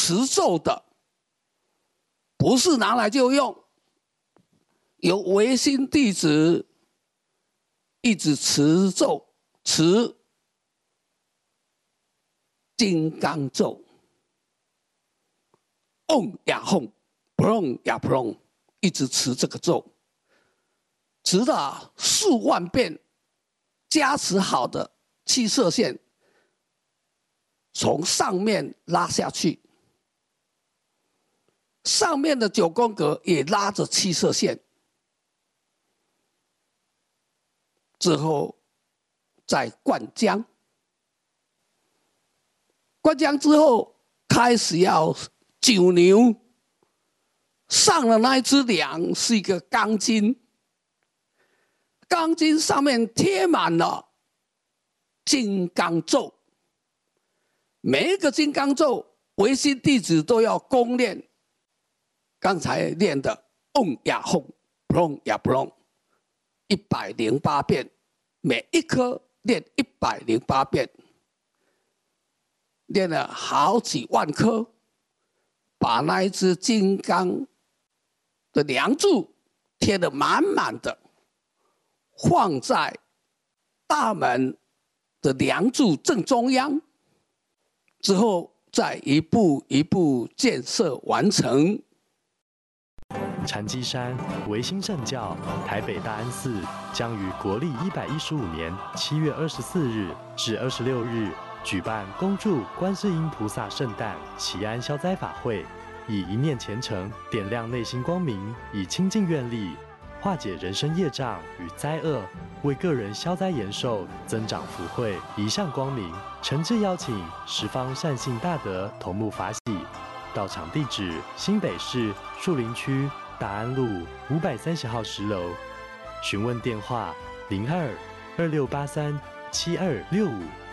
持咒的，不是拿来就用。有维新弟子一直持咒，持金刚咒，嗡呀吽，砰呀砰，一直持这个咒，持了数万遍，加持好的气色线从上面拉下去，上面的9宫格也拉着气色线。之后再灌浆，灌浆之后开始要九牛，上了那一只羊是一个钢筋，钢筋上面贴满了金刚咒，每一个金刚咒维新弟子都要攻练刚才练的嗡呀吽，砰呀砰，108遍，每一颗练108遍，练了好几万颗，把那一只金刚的梁柱贴得满满的，放在大门的梁柱正中央，之后再一步一步建设完成。 禅机山维新正教台北大安寺将于国历115年7月24日至26日举办恭祝观世音菩萨圣诞祈安消灾法会，以一念虔诚点亮内心光明，以清净愿力化解人生业障与灾厄，为个人消灾延寿、增长福慧，一向光明。诚挚邀请十方善信大德同沐法喜。到场地址：新北市树林区大安路530号10楼。询问电话：02-2683-7265。